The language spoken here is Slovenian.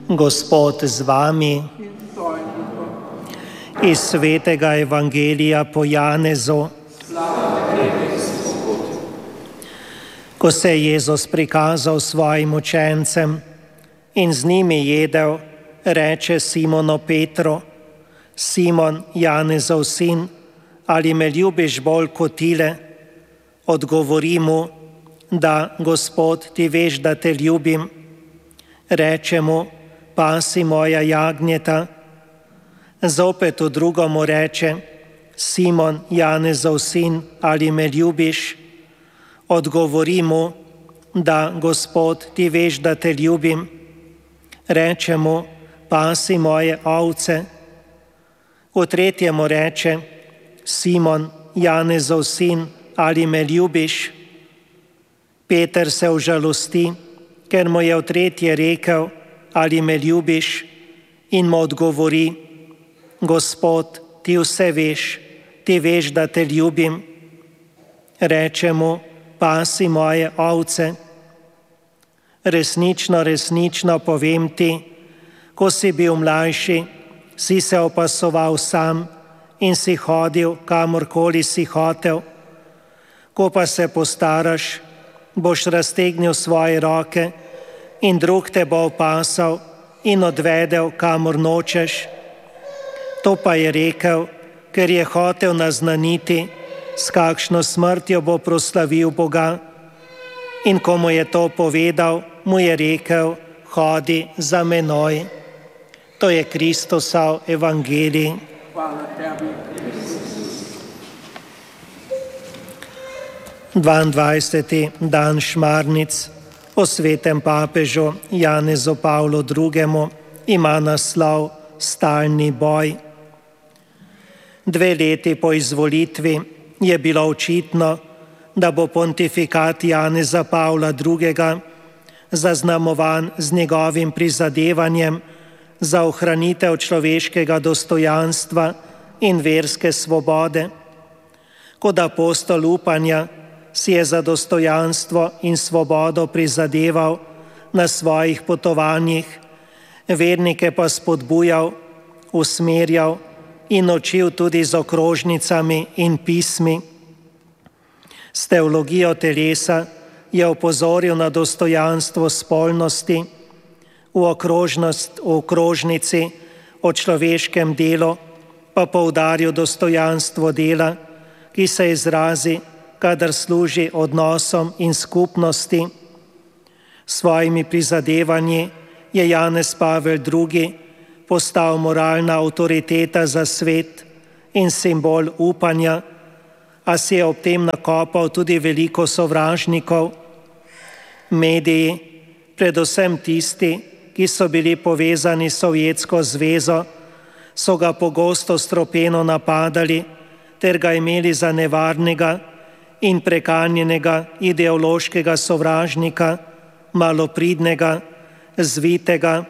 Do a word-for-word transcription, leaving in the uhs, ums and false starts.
Gospod z vami. Iz svetega evangelija po Janezu. Ko se je Jezus prikazal svojim učencem in z njimi jedel, reče Simonu Petru: Simon, Janezov sin, ali me ljubiš bolj kot tile? Odgovori mu, da, Gospod, ti veš, da te ljubim. Reče mu: pasi moja jagnjeta. Zopet v drugo mu reče: Simon, Janezov sin, ali me ljubiš? Odgovori mu, da, Gospod, ti veš, da te ljubim. Reče mu: pasi moje ovce. V tretje mu reče: Simon, Janezov sin, ali me ljubiš? Peter se užalosti, ker mu je v tretje rekel: ali me ljubiš? In mu odgovori: Gospod, ti vse veš, ti veš, da te ljubim. Reče mu: pasi moje ovce. Resnično, resnično povem ti, ko si bil mlajši, si se opasoval sam in si hodil, kamorkoli si hotel. Ko pa se postaraš, boš raztegnil svoje roke in drug te bo opasal in odvedel, kamor nočeš. To pa je rekel, ker je hotel naznaniti, s kakšno smrtjo bo proslavil Boga. In ko mu je to povedal, mu je rekel: hodi za menoj. To je Kristusov evangelij. Hvala tebi. dvaindvajseti dan šmarnic o svetem papežu Janezu Pavlu drugemu ima naslov Stalni boj. Dve leti po izvolitvi je bilo očitno, da bo pontifikat Janeza Pavla drugega zaznamovan z njegovim prizadevanjem za ohranitev človeškega dostojanstva in verske svobode. Kot apostol upanja si je za dostojanstvo in svobodo prizadeval na svojih potovanjih, vernike pa spodbujal, usmerjal in učil tudi z okrožnicami in pismi. S teologijo telesa je opozoril na dostojanstvo spolnosti, v okrožnost v okrožnici o človeškem delu pa poudaril dostojanstvo dela, ki se izrazi, kadar služi odnosom in skupnosti. S svojimi prizadevanji je Janez Pavel drugi postal moralna avtoriteta za svet in simbol upanja, a si je ob tem nakopal tudi veliko sovražnikov. Mediji, predvsem tisti, ki so bili povezani s Sovjetsko zvezo, so ga pogosto stropeno napadali ter ga imeli za nevarnega in prekanjenega ideološkega sovražnika, malopridnega, zvitega